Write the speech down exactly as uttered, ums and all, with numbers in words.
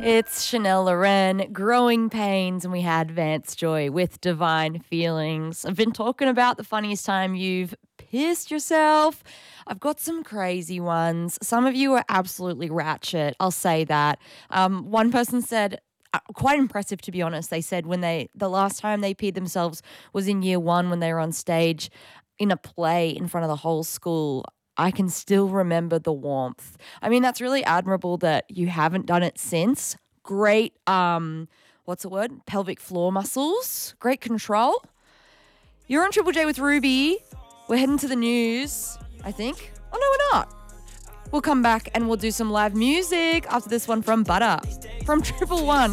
It's Chanel Loren, Growing Pains, and we had Vance Joy with Divine Feelings. I've been talking about the funniest time you've pissed yourself. I've got some crazy ones. Some of you are absolutely ratchet. I'll say that. Um, one person said, uh, quite impressive to be honest. They said when they the last time they peed themselves was in year one when they were on stage in a play in front of the whole school. I can still remember the warmth. I mean, that's really admirable that you haven't done it since. Great, um, what's the word? Pelvic floor muscles. Great control. You're on Triple J with Ruby. We're heading to the news, I think. Oh, no, we're not. We'll come back and we'll do some live music after this one from Butter from Triple One.